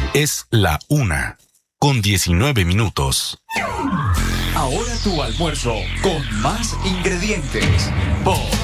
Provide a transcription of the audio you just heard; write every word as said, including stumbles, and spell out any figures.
Es la una, con diecinueve minutos. Ahora tu almuerzo con más ingredientes. Por